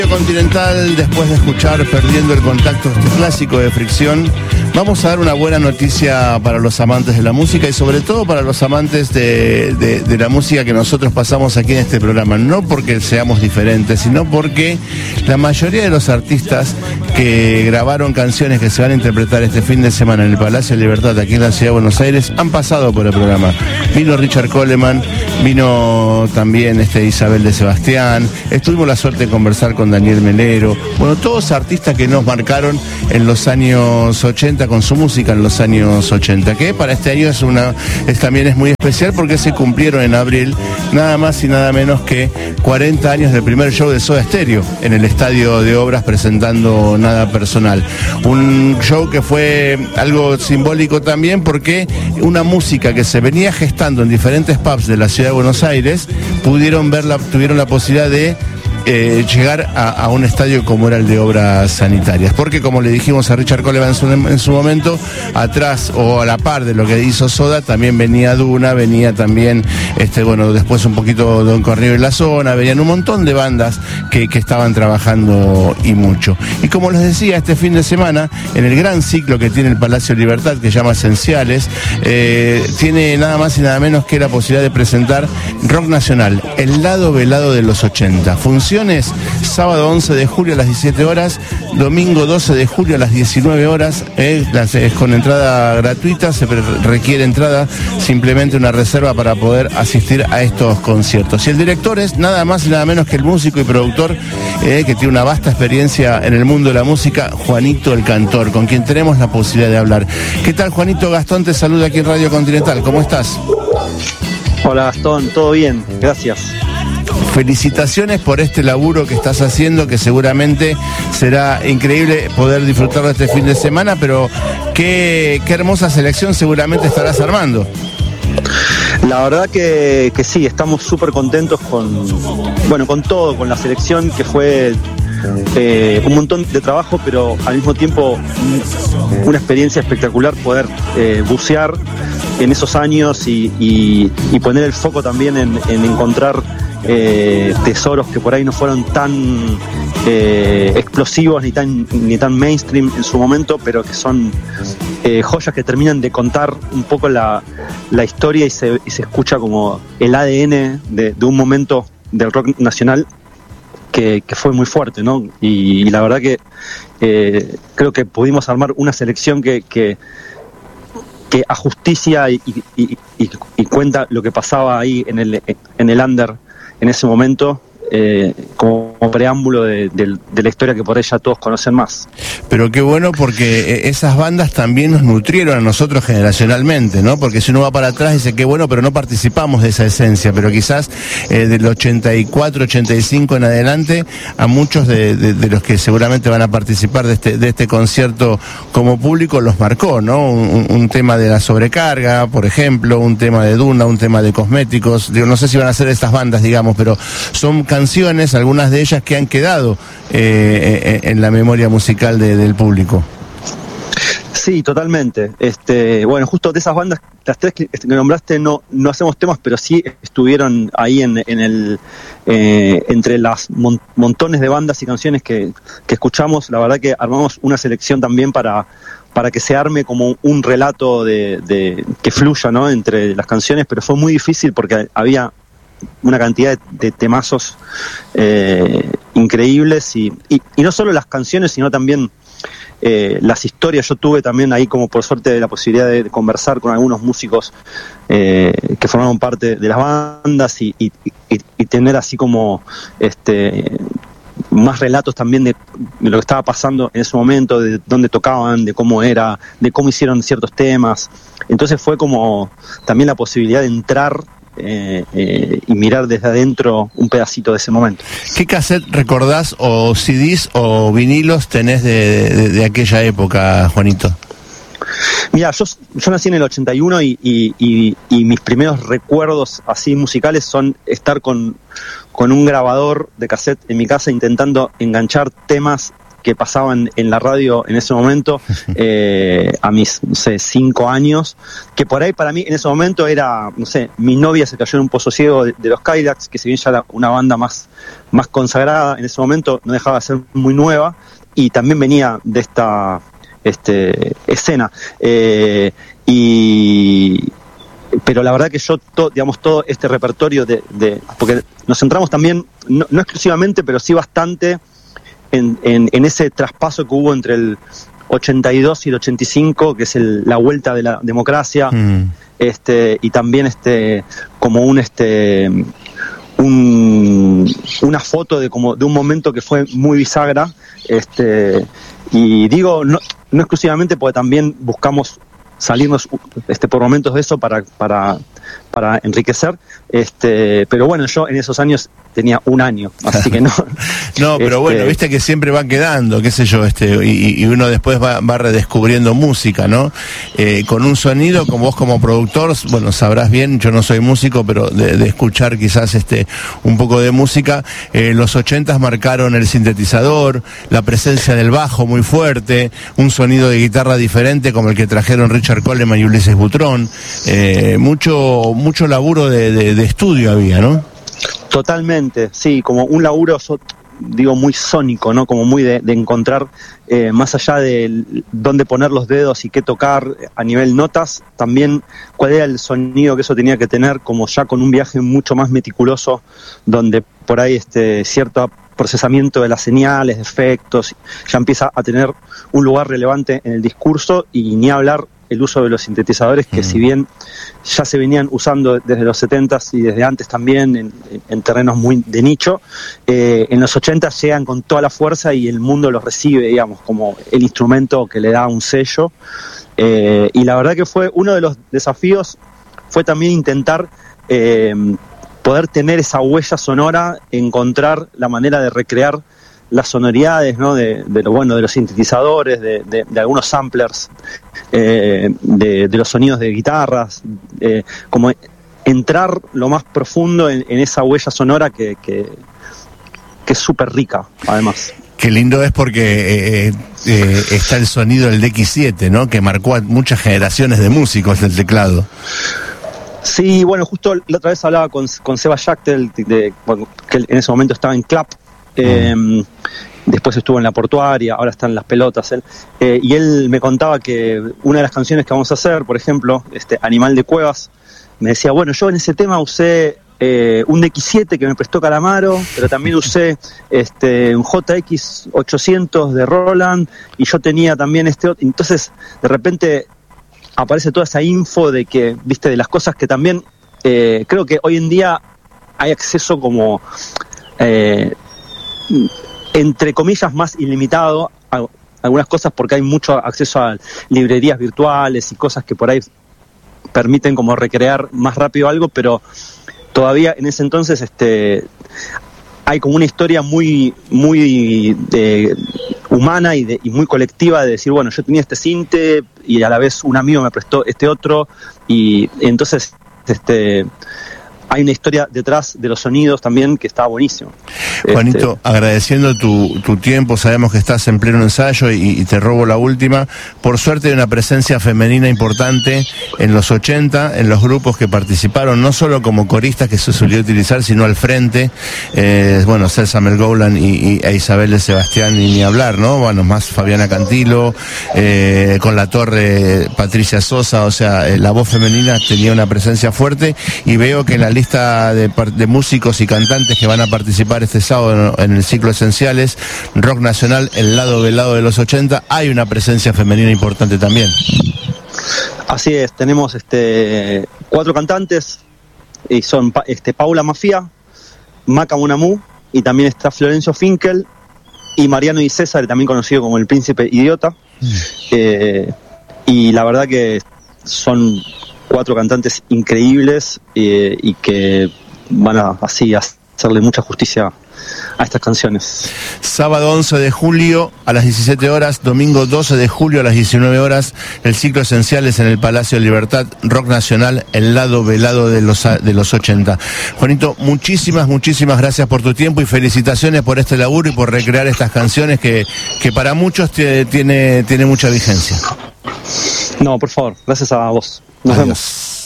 Continental, después de escuchar Perdiendo el Contacto, este clásico de Fricción, vamos a dar una buena noticia para los amantes de la música y sobre todo para los amantes de la música que nosotros pasamos aquí en este programa. No porque seamos diferentes, sino porque la mayoría de los artistas que grabaron canciones que se van a interpretar este fin de semana en el Palacio de Libertad, aquí en la Ciudad de Buenos Aires, han pasado por el programa. Vino Richard Coleman, vino también Isabel de Sebastián, tuvimos la suerte de conversar con Daniel Melero, bueno, todos artistas que nos marcaron en los años 80 con su música en los años 80, que para este año también es muy especial porque se cumplieron en abril nada más y nada menos que 40 años del primer show de Soda Stereo en el Estadio de Obras presentando Nada Personal. Un show que fue algo simbólico también porque una música que se venía gestando en diferentes pubs de la Ciudad de Buenos Aires tuvieron la posibilidad de llegar a un estadio como era el de Obras Sanitarias, porque como le dijimos a Richard Coleman en su momento, atrás o a la par de lo que hizo Soda, también venía Duna, venía también después un poquito Don Cornelio en la Zona, venían un montón de bandas que estaban trabajando y mucho. Y como les decía, este fin de semana, en el gran ciclo que tiene el Palacio de Libertad, que se llama Esenciales, tiene nada más y nada menos que la posibilidad de presentar rock nacional, el lado velado de los 80. Funciones sábado 11 de julio a las 17 horas, domingo 12 de julio a las 19 horas, es con entrada gratuita, se requiere entrada, simplemente una reserva para poder asistir a estos conciertos. Y el director es nada más y nada menos que el músico y productor que tiene una vasta experiencia en el mundo de la música, Juanito el Cantor, con quien tenemos la posibilidad de hablar. ¿Qué tal, Juanito? Gastón te saluda aquí en Radio Continental, ¿cómo estás? Hola Gastón, todo bien, gracias. Felicitaciones por este laburo que estás haciendo, que seguramente será increíble poder disfrutarlo este fin de semana, pero qué hermosa selección seguramente estarás armando. La verdad que sí, estamos súper contentos con todo, con la selección, que fue un montón de trabajo, pero al mismo tiempo una experiencia espectacular poder bucear en esos años y poner el foco también en encontrar tesoros que por ahí no fueron tan explosivos ni tan mainstream en su momento, pero que son joyas que terminan de contar un poco la historia y se escucha como el ADN de un momento del rock nacional que fue muy fuerte, ¿no? Y la verdad que creo que pudimos armar una selección que ajusticia y cuenta lo que pasaba ahí en el under en ese momento, como preámbulo de la historia que por ella todos conocen más. Pero qué bueno, porque esas bandas también nos nutrieron a nosotros generacionalmente, ¿no? Porque si uno va para atrás dice qué bueno, pero no participamos de esa esencia, pero quizás del 84, 85 en adelante, a muchos de los que seguramente van a participar de este concierto como público los marcó, ¿no? Un tema de la sobrecarga, por ejemplo, un tema de Duna, un tema de Cosméticos, no sé si van a ser estas bandas, digamos, pero son canciones, algunas de ellas que han quedado en la memoria musical del público. Sí, totalmente. Justo de esas bandas, las tres que nombraste, no hacemos temas, pero sí estuvieron ahí entre las montones de bandas y canciones que escuchamos. La verdad que armamos una selección también para que se arme como un relato de que fluya, ¿no?, entre las canciones, pero fue muy difícil porque había una cantidad de temazos increíbles y no solo las canciones, sino también las historias. Yo tuve también ahí, como por suerte, la posibilidad de conversar con algunos músicos que formaron parte de las bandas y tener así como más relatos también de lo que estaba pasando en ese momento, de dónde tocaban, de cómo era, de cómo hicieron ciertos temas. Entonces fue como también la posibilidad de entrar y mirar desde adentro un pedacito de ese momento. ¿Qué cassette recordás o CDs o vinilos tenés de aquella época, Juanito? Mira, yo nací en el 81 y mis primeros recuerdos así musicales son estar con un grabador de cassette en mi casa intentando enganchar temas que pasaban en la radio en ese momento, a mis, no sé, 5 años, que por ahí para mí en ese momento era, no sé, Mi novia se cayó en un pozo ciego de los Cadillacs, que si bien ya era una banda más consagrada en ese momento, no dejaba de ser muy nueva, y también venía de esta escena. Pero la verdad que yo, todo este repertorio porque nos centramos también, no exclusivamente, pero sí bastante en ese traspaso que hubo entre el 82 y el 85, que es la vuelta de la democracia, y también como una foto de un momento que fue muy bisagra, y digo, no exclusivamente porque también buscamos salirnos por momentos de eso para enriquecer, pero bueno, yo en esos años tenía 1 año, así que no. No, pero bueno, viste que siempre van quedando, qué sé yo, y uno después va redescubriendo música, ¿no? Con un sonido, como vos como productor, bueno, sabrás bien, yo no soy músico, pero de escuchar quizás un poco de música, los 80s marcaron el sintetizador, la presencia del bajo muy fuerte, un sonido de guitarra diferente como el que trajeron Richard Coleman y Ulises Butrón, mucho laburo de estudio había, ¿no? Totalmente, sí, como un laburo, muy sónico, ¿no? Como muy de encontrar, más allá de dónde poner los dedos y qué tocar a nivel notas, también cuál era el sonido que eso tenía que tener, como ya con un viaje mucho más meticuloso, donde por ahí cierto procesamiento de las señales, de efectos, ya empieza a tener un lugar relevante en el discurso, y ni hablar el uso de los sintetizadores, que si bien ya se venían usando desde los 70s y desde antes también en terrenos muy de nicho, en los 80s llegan con toda la fuerza y el mundo los recibe, digamos, como el instrumento que le da un sello, y la verdad que fue uno de los desafíos, fue también intentar poder tener esa huella sonora, encontrar la manera de recrear las sonoridades, ¿no? de los sintetizadores, de algunos samplers, de los sonidos de guitarras, como entrar lo más profundo en esa huella sonora que es súper rica, además. Qué lindo es porque está el sonido del DX7, ¿no? Que marcó a muchas generaciones de músicos del teclado. Sí, bueno, justo la otra vez hablaba con Seba Schachtel, que en ese momento estaba en Clap. Después estuvo en La Portuaria, ahora está en Las Pelotas y él me contaba que una de las canciones que vamos a hacer, por ejemplo, Animal de Cuevas, me decía, bueno, yo en ese tema usé un DX7 que me prestó Calamaro, pero también usé un JX 800 de Roland, y yo tenía también entonces de repente aparece toda esa info de que, viste, de las cosas que también creo que hoy en día hay acceso como entre comillas más ilimitado a algunas cosas, porque hay mucho acceso a librerías virtuales y cosas que por ahí permiten como recrear más rápido algo, pero todavía en ese entonces hay como una historia muy humana y muy colectiva de decir, bueno, yo tenía este sinte y a la vez un amigo me prestó otro, y entonces hay una historia detrás de los sonidos también que está buenísimo. Juanito, agradeciendo tu tiempo, sabemos que estás en pleno ensayo y te robo la última. Por suerte hay una presencia femenina importante en los 80, en los grupos que participaron, no solo como coristas que se solía utilizar, sino al frente. Celsa Melgolan e Isabel de Sebastián, y ni hablar, ¿no? Bueno, más Fabiana Cantilo, con La Torre, Patricia Sosa, o sea, la voz femenina tenía una presencia fuerte, y veo que en la lista de músicos y cantantes que van a participar este sábado en el ciclo Esenciales, Rock Nacional, el lado velado de los 80, hay una presencia femenina importante también. Así es, tenemos 4 cantantes, y son Paula Mafia, Maca Monamú, y también está Florencio Finkel y Mariano Di César, también conocido como el Príncipe Idiota. Y la verdad que son 4 cantantes increíbles, y que van a hacer hacerle mucha justicia a estas canciones. Sábado 11 de julio a las 17 horas, domingo 12 de julio a las 19 horas, el ciclo Esenciales en el Palacio de Libertad, rock nacional, el lado velado de los 80. Juanito, muchísimas gracias por tu tiempo y felicitaciones por este laburo y por recrear estas canciones que para muchos tiene mucha vigencia. No, por favor, gracias a vos. Nos vemos.